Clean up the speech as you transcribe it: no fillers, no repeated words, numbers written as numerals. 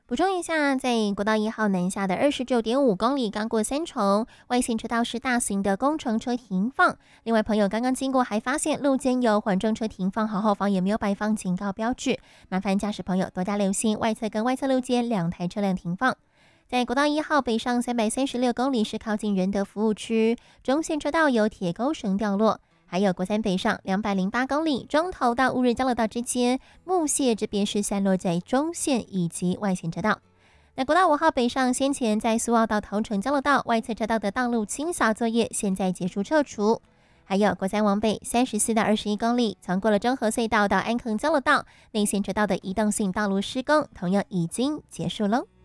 补充一下，在国道1号南下的29.5公里，刚过三重，外线车道是大型的工程车停放。另外，朋友刚刚经过还发现路肩有缓冲车停放，好后方也没有摆放警告标志，麻烦驾驶朋友多加留心外侧跟外侧路肩2台车辆停放。在国道1号北上336公里是靠近仁德服务区，中线车道有铁钩绳掉落。还有国三北上208公里，中投到乌日交流道之间，木屑这边是散落在中线以及外线车道。那国道5号北上，先前在苏澳到头城交流道外侧车道的道路清扫作业现在结束撤除。还有国三往北34到21公里，从过了中和隧道到安坑交流道内线车道的移动性道路施工，同样已经结束喽。